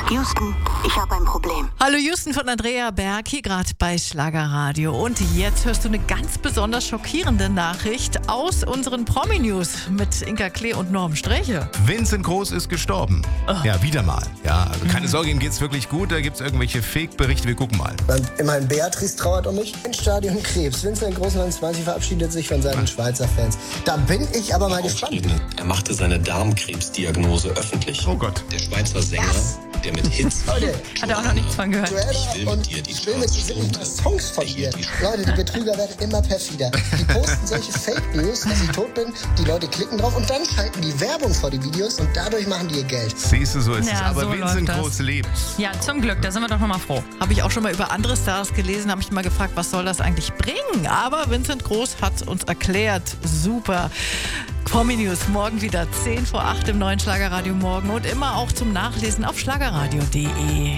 Houston, ich habe ein Problem. Hallo Houston von Andrea Berg, hier gerade bei Schlagerradio. Und jetzt hörst du eine ganz besonders schockierende Nachricht aus unseren Promi-News mit Inka Klee und Norm Streche. Vincent Groß ist gestorben. Ja, wieder mal. Ja, also keine Sorge, ihm geht's wirklich gut. Da gibt's irgendwelche Fake-Berichte. Wir gucken mal. Immerhin Beatrice trauert um mich. Endstadium Krebs. Vincent Groß 29 verabschiedet sich von seinen Schweizer Fans. Da bin ich aber mal gespannt. Er machte seine Darmkrebsdiagnose öffentlich. Oh Gott. Der Schweizer Sänger, der mit Hits... Leute, Hat er auch noch nichts von gehört. Ich will mit dir die ich will mit Straße dir runter. Songs von dir. Leute, die Betrüger werden immer perfider. Die posten solche Fake News, dass ich tot bin. Die Leute klicken drauf und dann schalten die Werbung vor die Videos und dadurch machen die ihr Geld. Siehst du, so ist Ja, es. Aber so Vincent läuft das. Groß lebt. Ja, zum Glück, da sind wir doch nochmal froh. Habe ich auch schon mal über andere Stars gelesen, habe mich mal gefragt, was soll das eigentlich bringen? Aber Vincent Groß hat uns erklärt, super. Promi News morgen wieder 7:50 im neuen Schlagerradio Morgen und immer auch zum Nachlesen auf schlagerradio.de.